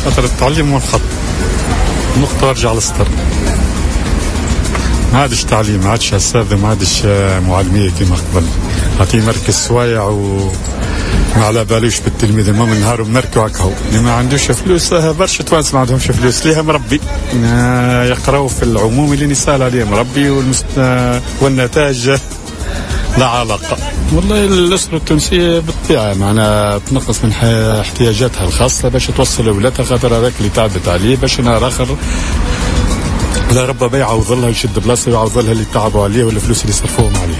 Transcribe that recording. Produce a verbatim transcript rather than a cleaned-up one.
خاطر التعليم والخط نقطة وارجع للسطر. ما عادش تعليم، ما عادش أساتذة، ما عادش معلمية كما قبل. هاتي مركز سوايع وما على بالوش بالتلميذ، المهم نهار ومركو هكاو. اللي ما عندوش فلوس برشا توانس ما عندهمش فلوس، ليها مربي يقراو في العموم اللي نسال عليه مربي والمست... والنتاج لا علاقة. والله الأسرة التونسية بالطبيعة معنا تنقص من احتياجاتها الخاصة باش توصل لأولادها، خاطر هذاك اللي تعبت عليه باش نهار آخر لا رب بيعه وظلها يشد بلاصة ويعوض لها اللي تعبوا عليه والفلوس اللي صرفوهم عليه.